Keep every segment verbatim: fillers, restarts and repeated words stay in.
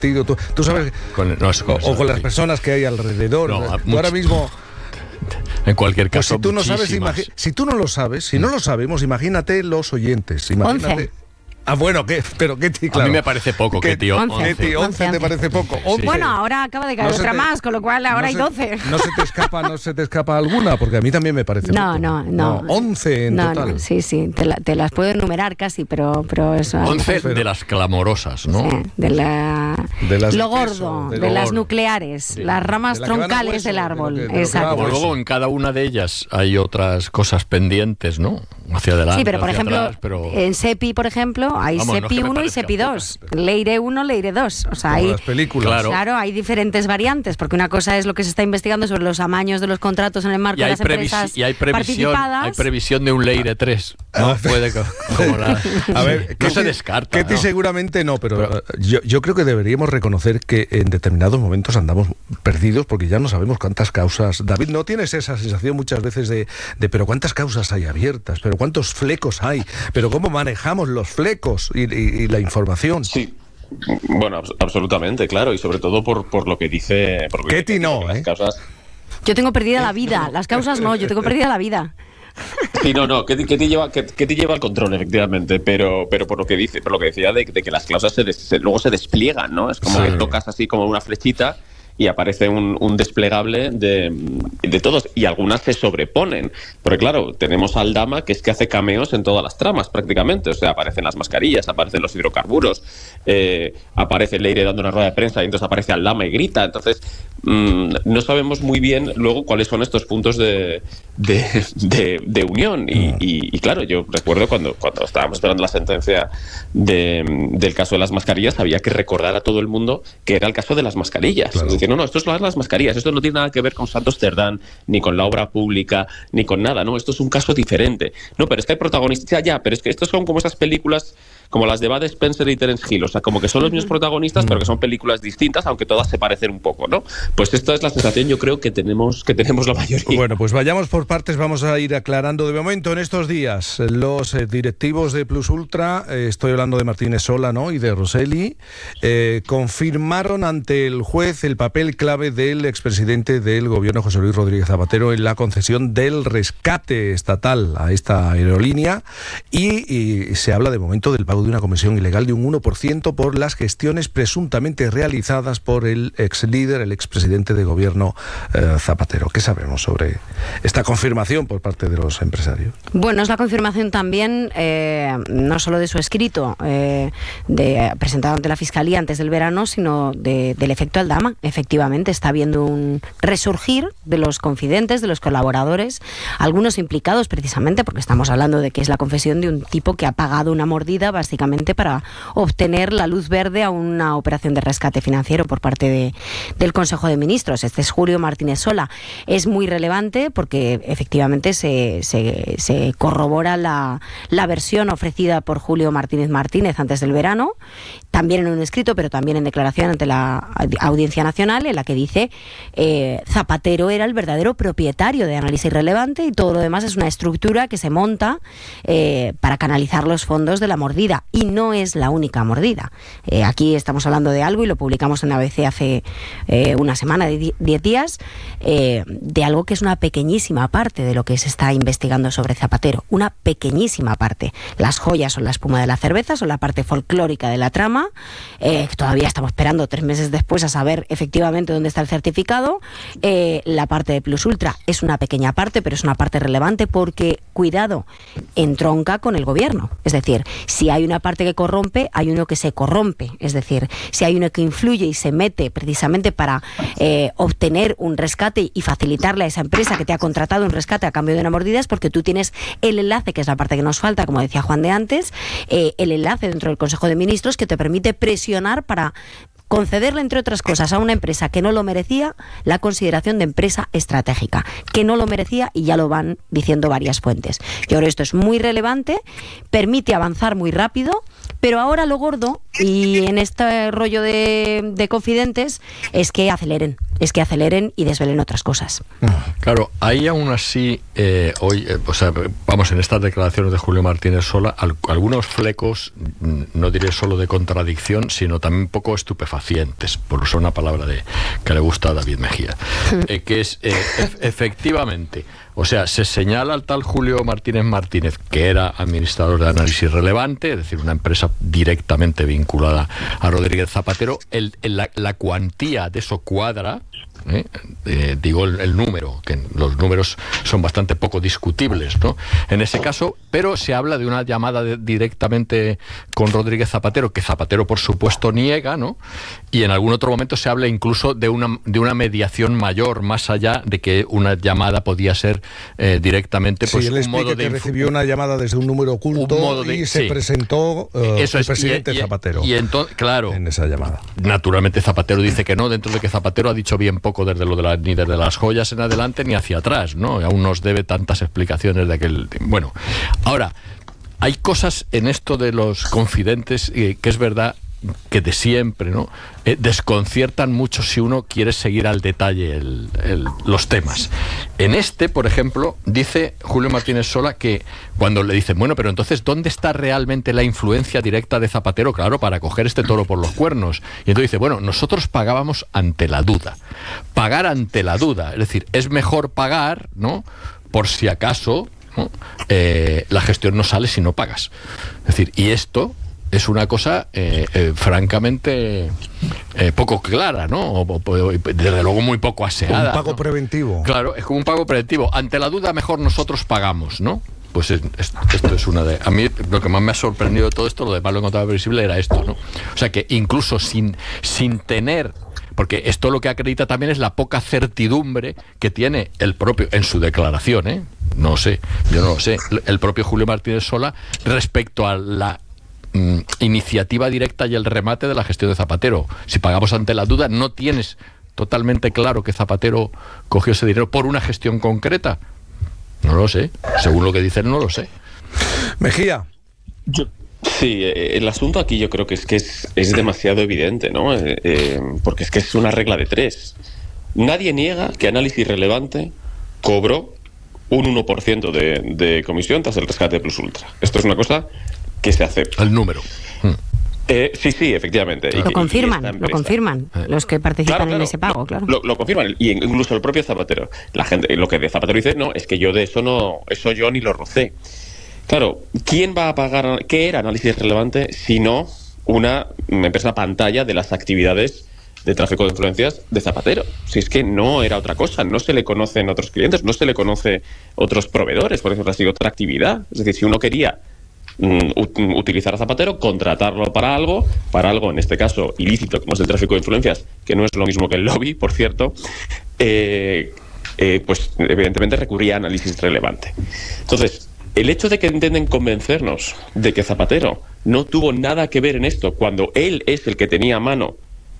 Tú, tú sabes, con, no, es, o, o con las personas que hay alrededor. No, tú ahora mismo... En cualquier caso, pues si tú no sabes, imagi- si tú no lo sabes, si no lo sabemos, imagínate los oyentes. Imagínate. once. Ah, bueno, ¿qué? Pero Ketty, claro. A mí me parece poco, Ketty. once. Ketty, once te parece poco. once. Bueno, ahora acaba de caer No se otra te- más, con lo cual ahora no hay se- doce. No se te escapa, no se te escapa alguna, porque a mí también me parece No, poco. no, no. once en no, total. No, sí, sí, te, la- te las puedo enumerar casi, pero, pero eso... once de las clamorosas, ¿no? Sí, de la... De las lo de gordo, queso, de, de lo las gordo. nucleares, Sí. las ramas De la que van a troncales hueso, del de lo árbol. que- de lo que va a Exacto. Como hueso. luego en cada una de ellas hay otras cosas pendientes, ¿no? Hacia adelante, Sí, pero por hacia ejemplo, atrás, pero... en SEPI, por ejemplo, hay Vamos, no es SEPI que me uno y parezcan SEPI dos. Leire uno, Leire dos. O sea, Como hay... las películas. Claro. Claro, hay diferentes variantes, porque una cosa es lo que se está investigando sobre los amaños de los contratos en el marco Y de hay, las empresas previsi- y hay previsión, participadas. hay previsión de un Leire tres. No puede co- como la- A ver, no se Ketty- descarta. Ketty ¿no? seguramente no, pero, Pero- eh, yo, yo creo que deberíamos reconocer que en determinados momentos andamos perdidos porque ya no sabemos cuántas causas. David, ¿no tienes esa sensación muchas veces de, de pero cuántas causas hay abiertas, pero cuántos flecos hay, pero cómo manejamos los flecos y, y- y la información? Sí. Bueno, abs- absolutamente, claro, y sobre todo por, por lo que dice... Por lo que Ketty dice, no, porque las ¿eh? causas- Yo tengo perdida la vida, las causas no, yo tengo perdida la vida. Sí, no, no, Ketty, Ketty lleva, Ketty, Ketty lleva el control, efectivamente, pero, pero por lo que dice, por lo que decía de, de que las causas se des- se- luego se despliegan, ¿no? Es como Sí. que tocas así como una flechita y aparece un, un desplegable de, de todos, y algunas se sobreponen. Porque claro, tenemos a Aldama, que es que hace cameos en todas las tramas prácticamente, o sea, aparecen las mascarillas, aparecen los hidrocarburos, eh, aparece Leire dando una rueda de prensa y entonces aparece Aldama y grita, entonces mmm, no sabemos muy bien luego cuáles son estos puntos de, de, de, de unión, y, y, y claro, yo recuerdo cuando, cuando estábamos esperando la sentencia de, del caso de las mascarillas, había que recordar a todo el mundo que era el caso de las mascarillas. Claro. Es decir, no, no, esto es las mascarillas, esto no tiene nada que ver con Santos Cerdán, ni con la obra pública, ni con nada, no, esto es un caso diferente. No, pero es que hay protagonistas, ya, ya, pero es que estos son como esas películas, como las de Bud Spencer y Terence Hill, o sea, como que son los mismos protagonistas, pero que son películas distintas, aunque todas se parecen un poco, ¿no? Pues esta es la sensación, yo creo, que tenemos, que tenemos la mayoría. Bueno, pues vayamos por partes, vamos a ir aclarando de momento en estos días. Los eh, directivos de Plus Ultra, eh, estoy hablando de Martínez Sola, ¿no?, y de Rosselli, eh, confirmaron ante el juez el papel clave del expresidente del gobierno, José Luis Rodríguez Zapatero, en la concesión del rescate estatal a esta aerolínea, y, y se habla de momento del pago de una comisión ilegal de un uno por ciento por las gestiones presuntamente realizadas por el ex líder, el expresidente de gobierno eh, Zapatero. ¿Qué sabemos sobre esta confirmación por parte de los empresarios? Bueno, es la confirmación también, eh, no solo de su escrito eh, de, presentado ante la Fiscalía antes del verano, sino de, del efecto Aldama. Efectivamente, está habiendo un resurgir de los confidentes, de los colaboradores, algunos implicados precisamente porque estamos hablando de que es la confesión de un tipo que ha pagado una mordida básicamente para obtener la luz verde a una operación de rescate financiero por parte de, del Consejo de Ministros. Este es Julio Martínez Sola. Es muy relevante porque efectivamente se, se, se corrobora la, la versión ofrecida por Julio Martínez Martínez antes del verano, también en un escrito, pero también en declaración ante la Audiencia Nacional, en la que dice eh, Zapatero era el verdadero propietario de Análisis Relevante y todo lo demás es una estructura que se monta eh, para canalizar los fondos de la mordida, y no es la única mordida. Eh, aquí estamos hablando de algo, y lo publicamos en A B C hace eh, una semana, de diez días, eh, de algo que es una pequeñísima parte de lo que se está investigando sobre Zapatero, una pequeñísima parte. Las joyas son la espuma de la cerveza, son la parte folclórica de la trama, eh, que todavía estamos esperando tres meses después a saber efectivamente dónde está el certificado. Eh, la parte de Plus Ultra es una pequeña parte, pero es una parte relevante porque, cuidado, entronca con el gobierno. Es decir, si hay una parte que corrompe, hay uno que se corrompe. Es decir, si hay uno que influye y se mete precisamente para eh, obtener un rescate y facilitarle a esa empresa que te ha contratado un rescate a cambio de una mordida, es porque tú tienes el enlace, que es la parte que nos falta, como decía Juan de antes, eh, el enlace dentro del Consejo de Ministros que te permite presionar para concederle, entre otras cosas, a una empresa que no lo merecía, la consideración de empresa estratégica, que no lo merecía, y ya lo van diciendo varias fuentes. Yo creo que esto es muy relevante, permite avanzar muy rápido, pero ahora lo gordo, y en este rollo de, de confidentes, es que aceleren. es que aceleren y desvelen otras cosas. Claro, ahí aún así, eh, hoy, eh, o sea, vamos, en estas declaraciones de Julio Martínez Sola, al, algunos flecos, no diré solo de contradicción, sino también un poco estupefacientes, por usar una palabra de, que le gusta a David Mejía, eh, que es, eh, e- efectivamente, o sea, se señala al tal Julio Martínez Martínez, que era administrador de Análisis Relevante, es decir, una empresa directamente vinculada a Rodríguez Zapatero, el, el, la, la cuantía de eso cuadra. ¿Eh? Eh, digo el, el número, que los números son bastante poco discutibles, ¿no? En ese caso, pero se habla de una llamada de, directamente con Rodríguez Zapatero, que Zapatero por supuesto niega, ¿no? Y en algún otro momento se habla incluso de una, de una mediación mayor, más allá de que una llamada podía ser eh, directamente, pues, sí, él un modo de que recibió una llamada desde un número oculto un modo de, y se sí. presentó uh, Eso el es, presidente y, Zapatero y, y entonces, claro, en esa llamada. Naturalmente Zapatero dice que no, dentro de que Zapatero ha dicho bien poco desde lo de la, ni desde las joyas en adelante ni hacia atrás, ¿no? Y aún nos debe tantas explicaciones de aquel... Bueno, ahora, hay cosas en esto de los confidentes eh, que es verdad que de siempre, ¿no? Eh, desconciertan mucho si uno quiere seguir al detalle el, el, los temas. En este, por ejemplo, dice Julio Martínez Sola que cuando le dicen, bueno, pero entonces, ¿dónde está realmente la influencia directa de Zapatero, claro, para coger este toro por los cuernos? Y entonces dice, bueno, nosotros pagábamos ante la duda. Pagar ante la duda, es decir, es mejor pagar, ¿no? Por si acaso, ¿no? Eh, la gestión no sale si no pagas. Es decir, y esto es una cosa eh, eh, francamente eh, poco clara, ¿no? O, o, desde luego muy poco aseada. Un pago, ¿no?, preventivo. Claro, es como un pago preventivo. Ante la duda, mejor nosotros pagamos, ¿no? Pues es, es, esto es una de... A mí lo que más me ha sorprendido de todo esto, lo de malo encontrado previsible, era esto, ¿no? O sea que incluso sin, sin tener... Porque esto lo que acredita también es la poca certidumbre que tiene el propio, en su declaración, ¿eh? No sé, yo no lo sé, el propio Julio Martínez Sola respecto a la iniciativa directa y el remate de la gestión de Zapatero. Si pagamos ante la duda, no tienes totalmente claro que Zapatero cogió ese dinero por una gestión concreta. No lo sé. Según lo que dicen, no lo sé. Mejía. Yo, sí, el asunto aquí yo creo que es que es, es demasiado evidente, ¿no? Eh, eh, porque es que es una regla de tres. Nadie niega que Análisis Relevante cobró un uno por ciento de, de comisión tras el rescate de Plus Ultra. Esto es una cosa que se acepta. El número. Hmm. Eh, sí, sí, efectivamente. Lo y, confirman, y lo confirman eh. los que participan claro, claro, en ese pago, claro. Lo, lo confirman, y incluso el propio Zapatero. La gente, lo que de Zapatero dice, no, es que yo de eso no, eso yo ni lo rocé. Claro, ¿quién va a pagar? ¿Qué era Análisis Relevante si no una empresa pantalla de las actividades de tráfico de influencias de Zapatero? Si es que no era otra cosa, no se le conocen otros clientes, no se le conoce otros proveedores, por ejemplo, ha sido otra actividad. Es decir, si uno quería utilizar a Zapatero, contratarlo para algo, para algo en este caso ilícito, como es el tráfico de influencias, que no es lo mismo que el lobby, por cierto, eh, eh, pues evidentemente recurría a Análisis Relevante. Entonces, el hecho de que intenten convencernos de que Zapatero no tuvo nada que ver en esto, cuando él es el que tenía mano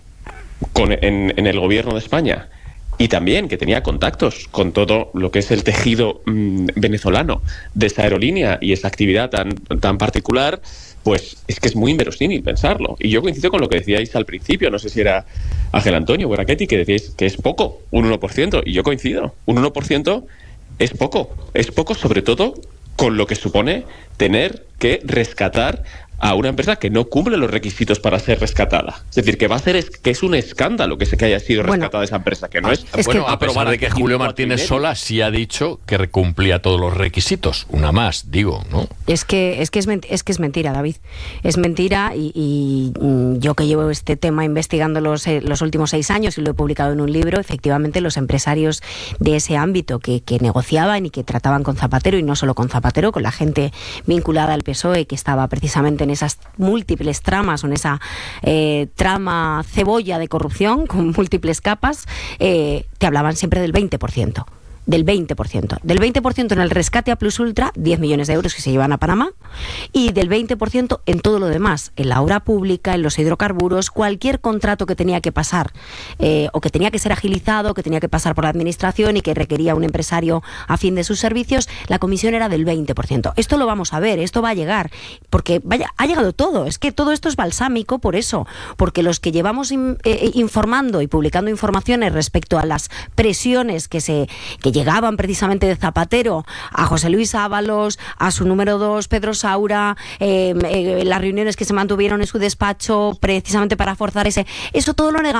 con, en, en el gobierno de España, y también que tenía contactos con todo lo que es el tejido mmm, venezolano de esa aerolínea y esa actividad tan, tan particular, pues es que es muy inverosímil pensarlo. Y yo coincido con lo que decíais al principio, no sé si era Ángel Antonio o era Ketty, que decíais que es poco, un uno por ciento, y yo coincido, un uno por ciento es poco, es poco sobre todo con lo que supone tener que rescatar a una empresa que no cumple los requisitos para ser rescatada. Es decir, que va a ser es, que es un escándalo que se que haya sido rescatada bueno, esa empresa, que no es, es bueno, que, a pesar de que Julio Martínez Sola sí ha dicho que cumplía todos los requisitos. Una más, digo, ¿no? Es que es que es, es que es mentira, David. Es mentira y, y yo que llevo este tema investigando los, los últimos seis años y lo he publicado en un libro, efectivamente los empresarios de ese ámbito que, que negociaban y que trataban con Zapatero, y no solo con Zapatero, con la gente vinculada al P S O E que estaba precisamente en esas múltiples tramas o en esa eh, trama cebolla de corrupción con múltiples capas, eh, te hablaban siempre del veinte por ciento. del veinte por ciento. Del veinte por ciento en el rescate a Plus Ultra, diez millones de euros que se llevan a Panamá, y del veinte por ciento en todo lo demás, en la obra pública, en los hidrocarburos, cualquier contrato que tenía que pasar eh, o que tenía que ser agilizado, que tenía que pasar por la administración y que requería un empresario a fin de sus servicios, la comisión era del veinte por ciento. Esto lo vamos a ver, esto va a llegar, porque vaya, ha llegado todo, es que todo esto es balsámico por eso, porque los que llevamos in, eh, informando y publicando informaciones respecto a las presiones que se que llegaban precisamente de Zapatero a José Luis Ábalos, a su número dos, Pedro Saura, eh, eh, las reuniones que se mantuvieron en su despacho precisamente para forzar ese... Eso todo lo negamos.